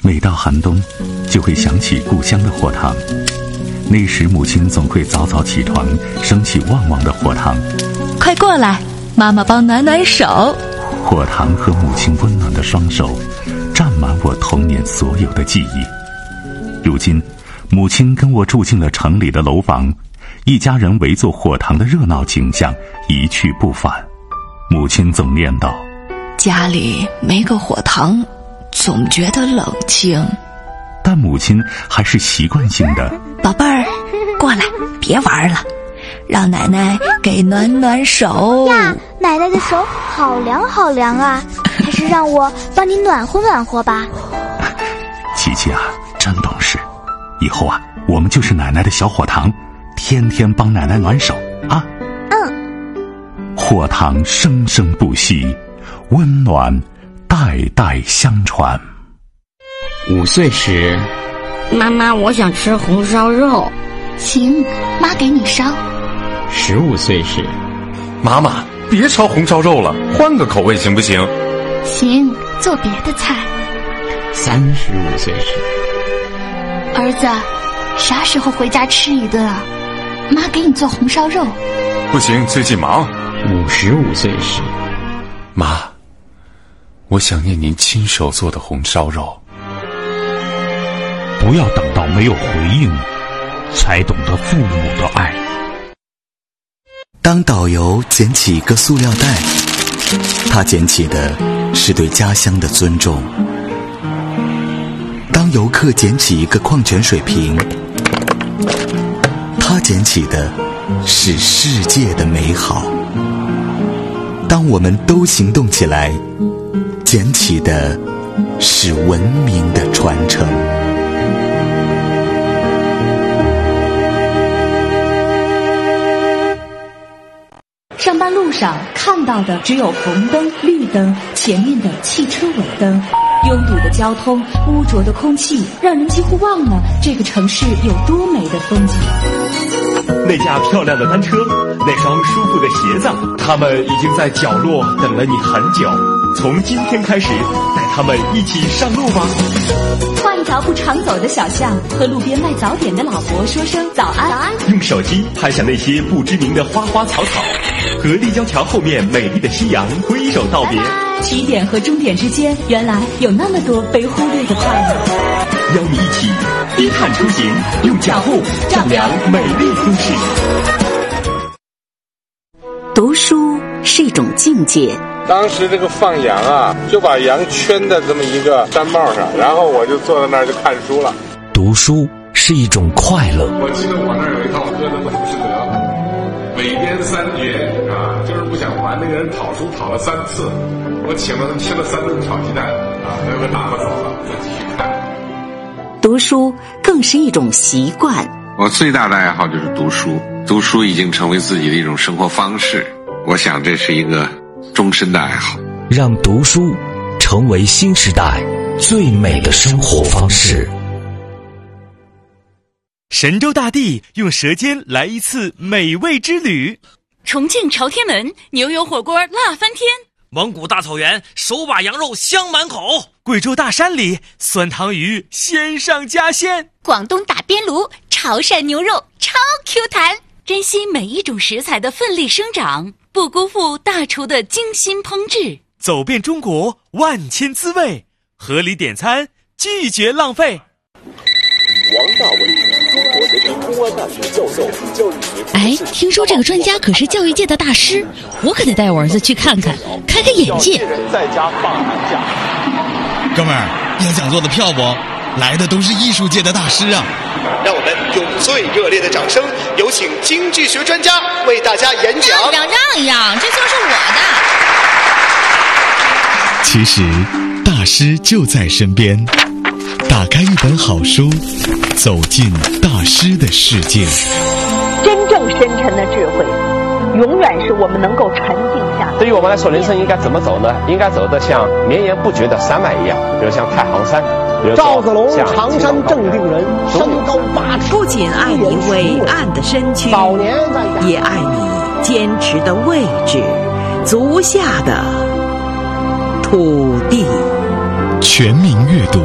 每到寒冬，就会想起故乡的火塘。那时母亲总会早早起床，升起旺旺的火塘。 快过来，妈妈帮暖暖手。 火塘和母亲温暖的双手，占满我童年所有的记忆。如今，母亲跟我住进了城里的楼房，一家人围坐火塘的热闹景象一去不返。母亲总念叨： 家里没个火塘，总觉得冷清。 但母亲还是习惯性的： 宝贝儿，过来，别玩了，让奶奶给暖暖手呀。奶奶的手好凉好凉啊，还是让我帮你暖和暖和吧。 琪琪啊，真懂事，以后啊，我们就是奶奶的小火塘，天天帮奶奶暖手啊。火塘生生不息，温暖代代相传。 5岁时， 妈妈，我想吃红烧肉。 行，妈给你烧。 15岁时， 妈妈，别烧红烧肉了，换个口味行不行？ 行，做别的菜。 35岁时， 儿子，啥时候回家吃一顿啊？妈给你做红烧肉。 不行，最近忙。 55岁时， 妈，我想念您亲手做的红烧肉。 不要等到没有回应，才懂得父母的爱。 当导游捡起一个塑料袋，他捡起的是对家乡的尊重；当游客捡起一个矿泉水瓶，他捡起的是世界的美好。当我们都行动起来，捡起的是文明的传承。 上班路上看到的只有红灯、绿灯，前面的汽车尾灯。拥堵的交通，污浊的空气，让人几乎忘了这个城市有多美的风景。 那架漂亮的单车，那双舒服的鞋子，他们已经在角落等了你很久。从今天开始，带他们一起上路吧。 换一条不常走的小巷，和路边卖早点的老伯说声早安。 用手机拍下那些不知名的花花草草，和立交桥后面美丽的夕阳挥手道别。 起点和终点之间，原来有那么多被忽略的快乐。 邀你一起低碳出行，用脚步丈量美丽都市。 读书是一种境界。 当时这个放羊啊，就把羊圈在这么一个毡帽上，然后我就坐在那儿就看书了。 读书是一种快乐。 我记得我那儿有一套歌的不是得了，每编3绝啊，就是不想还那个人讨书讨了3次，我请了他吃了3顿炒鸡蛋啊，那个打发走了，再继续看。 读书更是一种习惯。 我最大的爱好就是读书，读书已经成为自己的一种生活方式。我想这是一个终身的爱好， 让读书成为新时代最美的生活方式。 神州大地用舌尖来一次美味之旅。 重庆朝天门牛油火锅辣翻天， 蒙古大草原手把羊肉香满口，贵州大山里酸汤鱼鲜上加鲜， 广东打边炉潮汕牛肉超 Q 弹。珍惜每一种食材的奋力生长，不辜负大厨的精心烹制。 走遍中国万千滋味，合理点餐，拒绝浪费。 王大为，中国人民公安大学教授，教育学。 哎，听说这个专家可是教育界的大师，我可得带我儿子去看看，开开眼界。 在家放寒假。 哥们儿，要讲座的票不？来的都是艺术界的大师啊！ 让我们用最热烈的掌声，有请经济学专家为大家演讲。 让一让，这就是我的。 其实，大师就在身边。打开一本好书，走进大师的世界。 真正深沉的智慧，永远是我们能够沉静下来。 对于我们来说，人生应该怎么走呢？应该走得像绵延不绝的山脉一样，比如像太行山。 赵子龙，常山正定人，身高8尺。 不仅爱你伟岸的身躯，也爱你坚持的位置，足下的土地。 全民阅读。